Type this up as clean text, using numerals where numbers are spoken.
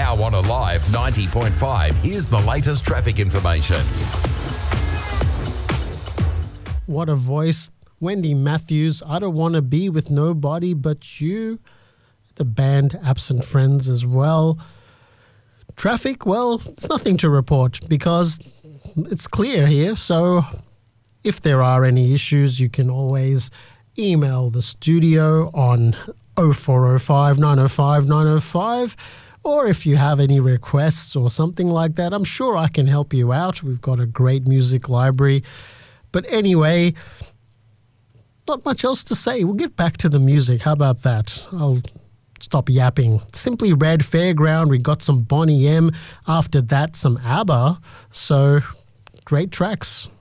Now on Alive 90.5, here's the latest traffic information. What a voice. Wendy Matthews, I Don't Want to Be With Nobody But You. The band Absent Friends as well. Traffic, well, it's nothing to report because it's clear here. So if there are any issues, you can always email the studio on 0405 905 905. Or if you have any requests or something like that, I'm sure I can help you out. We've got a great music library. But anyway, not much else to say. We'll get back to the music. How about that? I'll stop yapping. Simply Red, Fairground. We got some Bonnie M. After that, some ABBA. So, great tracks.